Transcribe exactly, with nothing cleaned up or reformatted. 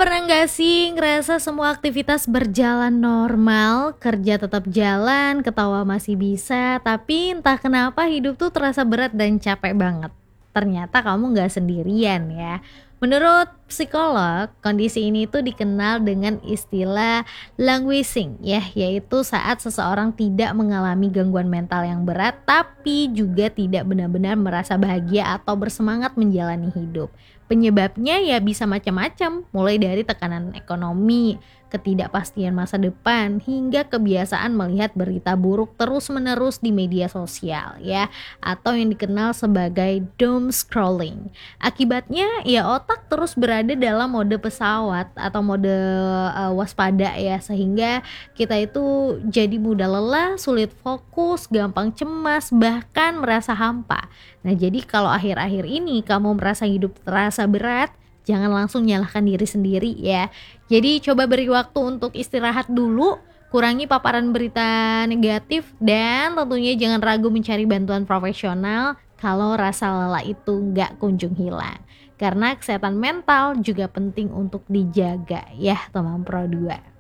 Pernah nggak sih ngerasa semua aktivitas berjalan normal, kerja tetap jalan, ketawa masih bisa, tapi entah kenapa hidup tuh terasa berat dan capek banget. Ternyata kamu nggak sendirian ya. Menurut psikolog, kondisi ini tuh dikenal dengan istilah languishing ya, yaitu saat seseorang tidak mengalami gangguan mental yang berat tapi juga tidak benar-benar merasa bahagia atau bersemangat menjalani hidup. Penyebabnya ya bisa macam-macam, mulai dari tekanan ekonomi, ketidakpastian masa depan, hingga kebiasaan melihat berita buruk terus-menerus di media sosial ya, atau yang dikenal sebagai doom scrolling. Akibatnya ya otak terus berada dalam mode pesawat atau mode eh, waspada ya, sehingga kita itu jadi mudah lelah, sulit fokus, gampang cemas, bahkan merasa hampa. Nah, jadi kalau akhir-akhir ini kamu merasa hidup terasa berat, jangan langsung nyalahkan diri sendiri ya. Jadi coba beri waktu untuk istirahat dulu, kurangi paparan berita negatif, dan tentunya jangan ragu mencari bantuan profesional kalau rasa lelah itu nggak kunjung hilang. Karena kesehatan mental juga penting untuk dijaga ya, teman Pro dua.